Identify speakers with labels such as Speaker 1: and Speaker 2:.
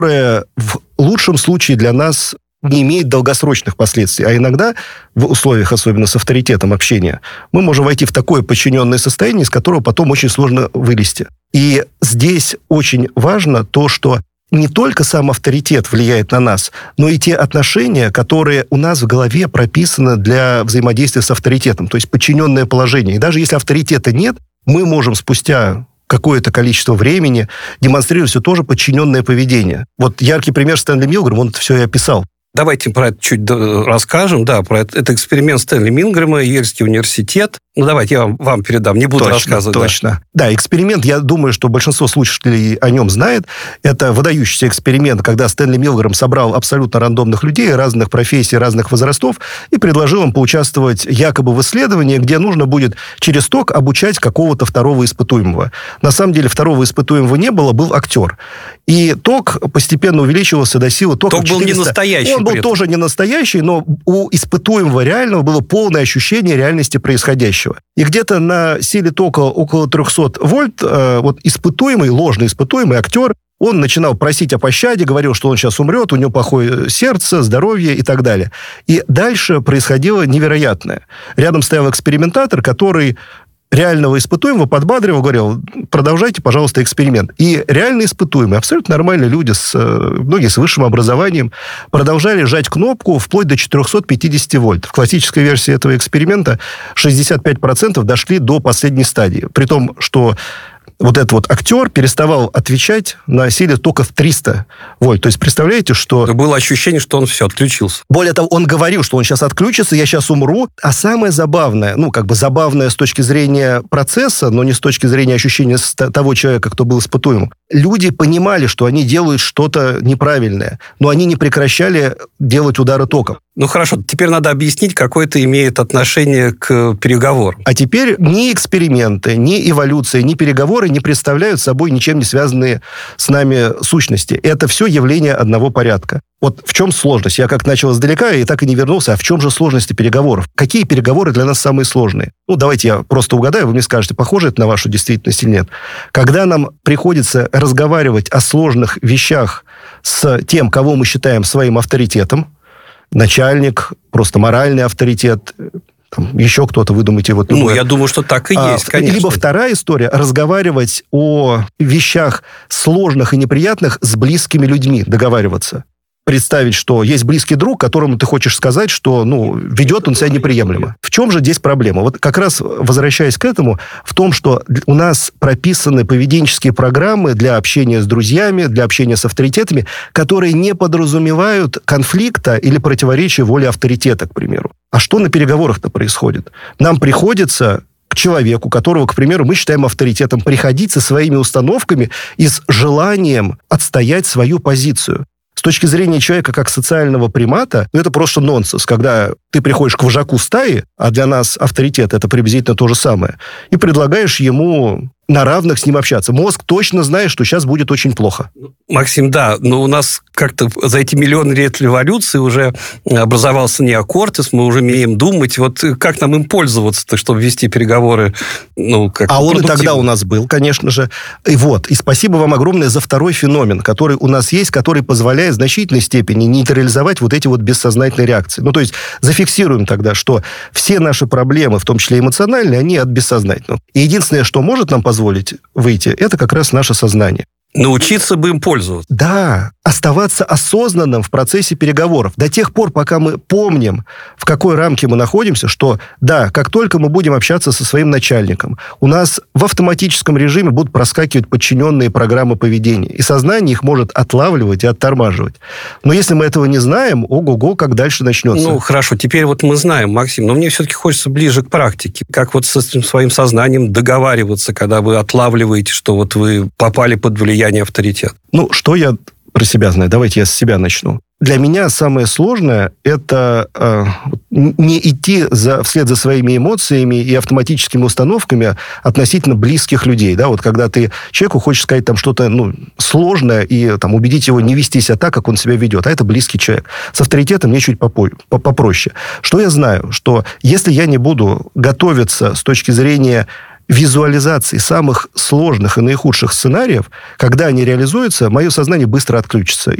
Speaker 1: которое в лучшем случае для нас не имеет долгосрочных последствий. А иногда, в условиях, особенно с авторитетом общения, мы можем войти в такое подчиненное состояние, из которого потом очень сложно вылезти. И здесь очень важно то, что не только сам авторитет влияет на нас, но и те отношения, которые у нас в голове прописаны для взаимодействия с авторитетом, то есть подчиненное положение. И даже если авторитета нет, мы можем спустя какое-то количество времени демонстрировать все тоже подчиненное поведение. Вот яркий пример Стэнли Милгрэм, он это все и описал.
Speaker 2: Давайте про это чуть расскажем. Да, про это. Это эксперимент Стэнли Милгрэма, Йельский университет. Ну, давайте я вам передам, не буду рассказывать.
Speaker 1: Точно. Да, эксперимент, я думаю, что большинство слушателей о нем знает. Это выдающийся эксперимент, когда Стэнли Милгрэм собрал абсолютно рандомных людей разных профессий, разных возрастов и предложил им поучаствовать якобы в исследовании, где нужно будет через ток обучать какого-то второго испытуемого. На самом деле второго испытуемого не было, был актер. И ток постепенно увеличивался до силы тока.
Speaker 2: Ток был не настоящий.
Speaker 1: Он был тоже не настоящий, но у испытуемого реального было полное ощущение реальности происходящего. И где-то на силе тока около 300 вольт вот испытуемый, ложный испытуемый актер, он начинал просить о пощаде, говорил, что он сейчас умрет, у него плохое сердце, здоровье и так далее. И дальше происходило невероятное. Рядом стоял экспериментатор, который реального испытуемого подбадривал, говорил, продолжайте, пожалуйста, эксперимент. И реально испытуемые, абсолютно нормальные люди, многие с высшим образованием, продолжали жать кнопку вплоть до 450 вольт. В классической версии этого эксперимента 65% дошли до последней стадии. При том, что вот этот вот актер переставал отвечать на силе тока в 300 вольт. То есть, представляете, что...
Speaker 2: Было ощущение, что он все, отключился.
Speaker 1: Более того, он говорил, что он сейчас отключится, я сейчас умру. А самое забавное, забавное с точки зрения процесса, но не с точки зрения ощущения того человека, кто был испытуемым. Люди понимали, что они делают что-то неправильное, но они не прекращали делать удары током.
Speaker 2: Ну, хорошо, теперь надо объяснить, какое это имеет отношение к переговорам.
Speaker 1: А теперь ни эксперименты, ни эволюция, ни переговоры не представляют собой ничем не связанные с нами сущности. Это все явление одного порядка. Вот в чем сложность? Я как начал издалека и так и не вернулся. А в чем же сложности переговоров? Какие переговоры для нас самые сложные? Давайте я просто угадаю, вы мне скажете, похоже это на вашу действительность или нет. Когда нам приходится разговаривать о сложных вещах с тем, кого мы считаем своим авторитетом, начальник, просто моральный авторитет, еще кто-то, вы думаете...
Speaker 2: я думаю, что так и есть, конечно.
Speaker 1: Либо вторая история, разговаривать о вещах сложных и неприятных с близкими людьми, договариваться. Представить, что есть близкий друг, которому ты хочешь сказать, что, ведет он себя неприемлемо. В чем же здесь проблема? Вот как раз возвращаясь к этому, в том, что у нас прописаны поведенческие программы для общения с друзьями, для общения с авторитетами, которые не подразумевают конфликта или противоречия воле авторитета, к примеру. А что на переговорах-то происходит? Нам приходится к человеку, которого, к примеру, мы считаем авторитетом, приходить со своими установками и с желанием отстоять свою позицию. С точки зрения человека как социального примата, это просто нонсенс, когда ты приходишь к вожаку стаи, а для нас авторитет – это приблизительно то же самое, и предлагаешь ему на равных с ним общаться. Мозг точно знает, что сейчас будет очень плохо.
Speaker 2: Максим, да, но у нас как-то за эти миллионы лет эволюции уже образовался неокортекс, мы уже умеем думать. Вот как нам им пользоваться-то, чтобы вести переговоры?
Speaker 1: А он и тогда у нас был, конечно же. И спасибо вам огромное за второй феномен, который у нас есть, который позволяет в значительной степени нейтрализовать вот эти вот бессознательные реакции. То есть зафиксируем тогда, что все наши проблемы, в том числе эмоциональные, они от бессознательного. И единственное, что может нам позволить выйти, это как раз наше сознание.
Speaker 2: Научиться бы им пользоваться.
Speaker 1: Да, оставаться осознанным в процессе переговоров. До тех пор, пока мы помним, в какой рамке мы находимся, что, да, как только мы будем общаться со своим начальником, у нас в автоматическом режиме будут проскакивать подчиненные программы поведения. И сознание их может отлавливать и оттормаживать. Но если мы этого не знаем, ого-го, как дальше начнется.
Speaker 2: Хорошо, теперь мы знаем, Максим, но мне все-таки хочется ближе к практике. Как со своим сознанием договариваться, когда вы отлавливаете, что вы попали под влияние авторитет.
Speaker 1: Что я про себя знаю? Давайте я с себя начну. Для меня самое сложное – это не идти вслед за своими эмоциями и автоматическими установками относительно близких людей. Да? Когда ты человеку хочешь сказать что-то сложное и убедить его не вести себя так, как он себя ведет. А это близкий человек. С авторитетом мне чуть попроще. Что я знаю? Что если я не буду готовиться с точки зрения визуализации самых сложных и наихудших сценариев, когда они реализуются, мое сознание быстро отключится.